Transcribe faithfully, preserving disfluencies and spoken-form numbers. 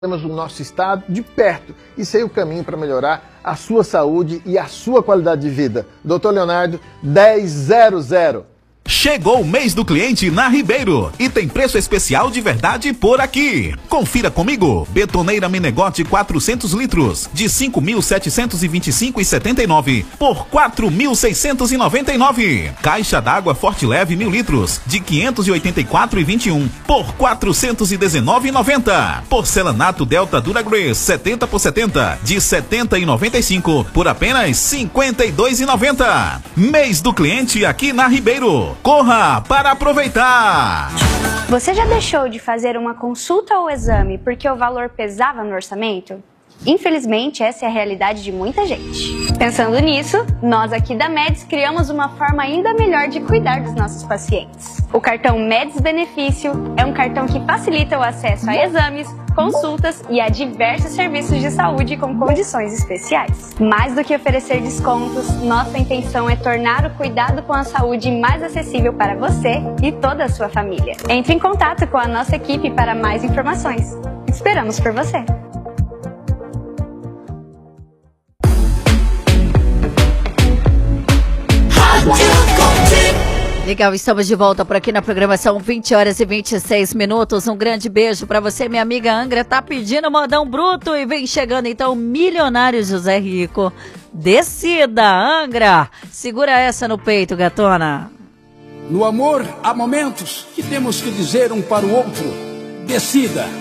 do nosso estado de perto e sei o caminho para melhorar a sua saúde e a sua qualidade de vida. doutor Leonardo, dez zero zero. Chegou o mês do cliente na Ribeiro e tem preço especial de verdade por aqui. Confira comigo. Betoneira Menegote quatrocentos litros de cinco mil setecentos e vinte e cinco reais e setenta e nove centavos por quatro mil seiscentos e noventa e nove reais. Caixa d'água Forte Leve mil litros de quinhentos e oitenta e quatro reais e vinte e um centavos por quatrocentos e dezenove reais e noventa centavos. Porcelanato Delta Dura Grace setenta por setenta de setenta e noventa e cinco centavos por apenas cinquenta e dois reais e noventa centavos. Mês do cliente aqui na Ribeiro. Corra para aproveitar! Você já deixou de fazer uma consulta ou exame porque o valor pesava no orçamento? Infelizmente, essa é a realidade de muita gente. Pensando nisso, nós aqui da Meds criamos uma forma ainda melhor de cuidar dos nossos pacientes. O cartão Meds Benefício é um cartão que facilita o acesso a exames, consultas e a diversos serviços de saúde com condições especiais. Mais do que oferecer descontos, nossa intenção é tornar o cuidado com a saúde mais acessível para você e toda a sua família. Entre em contato com a nossa equipe para mais informações. Esperamos por você! Legal, estamos de volta por aqui na programação, vinte horas e vinte e seis minutos. Um grande beijo pra você, minha amiga Angra. Tá pedindo modão bruto e vem chegando então o milionário José Rico. Decida, Angra. Segura essa no peito, gatona. No amor há momentos que temos que dizer um para o outro: decida.